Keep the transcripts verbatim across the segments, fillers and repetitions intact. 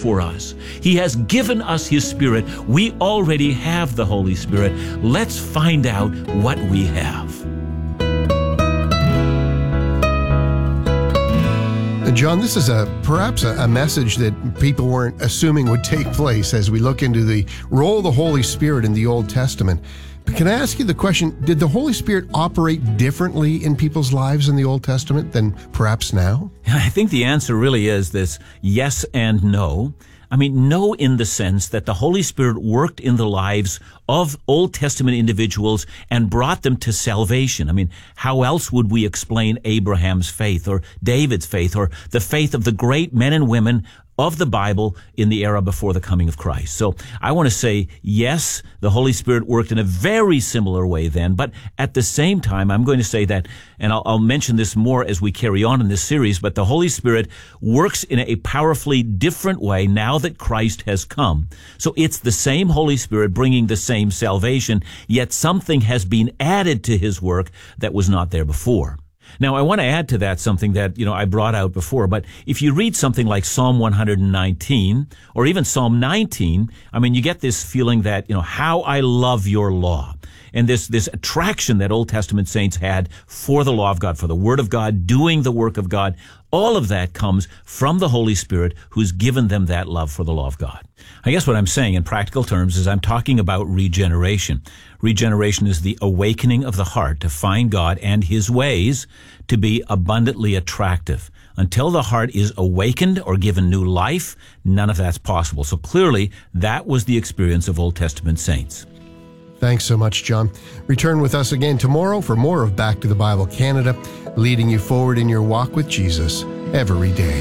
for us. He has given us His Spirit. We already have the Holy Spirit. Let's find out what we have. John, this is a perhaps a, a message that people weren't assuming would take place as we look into the role of the Holy Spirit in the Old Testament. But can I ask you the question, did the Holy Spirit operate differently in people's lives in the Old Testament than perhaps now? I think the answer really is this yes and no. I mean, no in the sense that the Holy Spirit worked in the lives of Old Testament individuals and brought them to salvation. I mean, how else would we explain Abraham's faith or David's faith or the faith of the great men and women of the Bible in the era before the coming of Christ? So I want to say, yes, the Holy Spirit worked in a very similar way then, but at the same time, I'm going to say that, and I'll, I'll mention this more as we carry on in this series, but the Holy Spirit works in a powerfully different way now that Christ has come. So it's the same Holy Spirit bringing the same salvation, yet something has been added to His work that was not there before. Now, I want to add to that something that, you know, I brought out before, but if you read something like Psalm one hundred nineteen or even Psalm nineteen, I mean, you get this feeling that, you know, how I love your law. And this, this attraction that Old Testament saints had for the law of God, for the Word of God, doing the work of God, all of that comes from the Holy Spirit who's given them that love for the law of God. I guess what I'm saying in practical terms is I'm talking about regeneration. Regeneration is the awakening of the heart to find God and His ways to be abundantly attractive. Until the heart is awakened or given new life, none of that's possible. So clearly, that was the experience of Old Testament saints. Thanks so much, John. Return with us again tomorrow for more of Back to the Bible Canada, leading you forward in your walk with Jesus every day.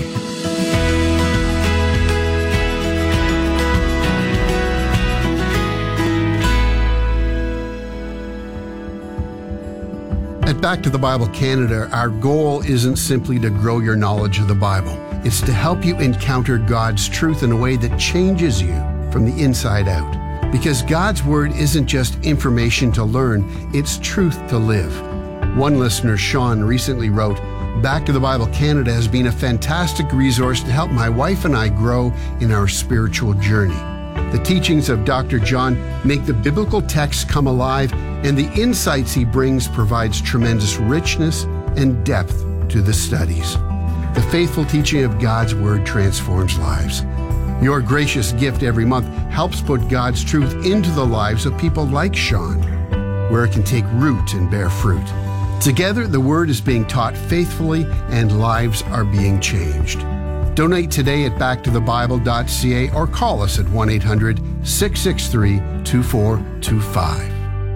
At Back to the Bible Canada, our goal isn't simply to grow your knowledge of the Bible. It's to help you encounter God's truth in a way that changes you from the inside out. Because God's Word isn't just information to learn, it's truth to live. One listener, Sean, recently wrote, Back to the Bible Canada has been a fantastic resource to help my wife and I grow in our spiritual journey. The teachings of Doctor John make the biblical text come alive, and the insights he brings provides tremendous richness and depth to the studies. The faithful teaching of God's Word transforms lives. Your gracious gift every month helps put God's truth into the lives of people like Sean, where it can take root and bear fruit. Together, the Word is being taught faithfully and lives are being changed. Donate today at back to the bible dot c a or call us at one eight hundred, six six three, two four two five.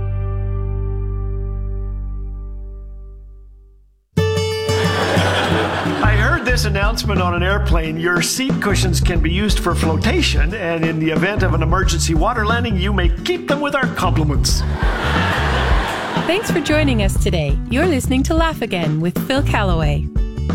This announcement on an airplane, your seat cushions can be used for flotation, and in the event of an emergency water landing, you may keep them with our compliments. Thanks for joining us today. You're listening to Laugh Again with Phil Callaway.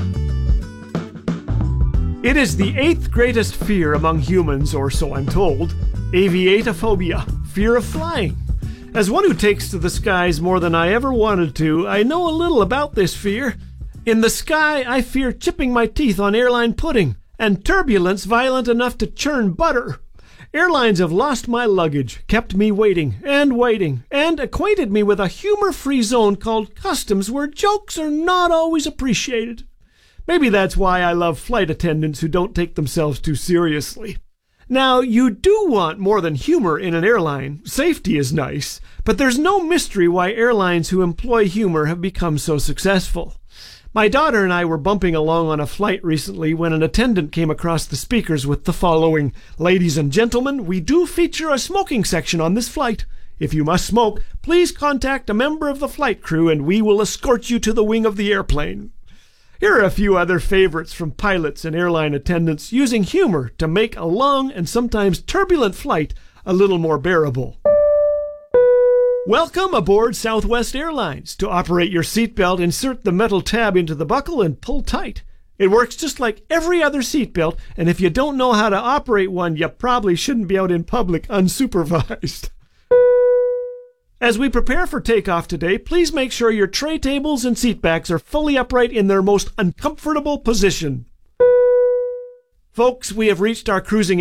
It is the eighth greatest fear among humans, or so I'm told, aviatophobia, fear of flying. As one who takes to the skies more than I ever wanted to, I know a little about this fear. In the sky, I fear chipping my teeth on airline pudding, and turbulence violent enough to churn butter. Airlines have lost my luggage, kept me waiting and waiting, and acquainted me with a humor-free zone called customs where jokes are not always appreciated. Maybe that's why I love flight attendants who don't take themselves too seriously. Now, you do want more than humor in an airline. Safety is nice, but there's no mystery why airlines who employ humor have become so successful. My daughter and I were bumping along on a flight recently when an attendant came across the speakers with the following: Ladies and gentlemen, we do feature a smoking section on this flight. If you must smoke, please contact a member of the flight crew and we will escort you to the wing of the airplane. Here are a few other favorites from pilots and airline attendants using humor to make a long and sometimes turbulent flight a little more bearable. Welcome aboard Southwest Airlines. To operate your seatbelt, insert the metal tab into the buckle and pull tight. It works just like every other seatbelt, and if you don't know how to operate one, you probably shouldn't be out in public unsupervised. As we prepare for takeoff today, please make sure your tray tables and seat backs are fully upright in their most uncomfortable position. Folks, we have reached our cruising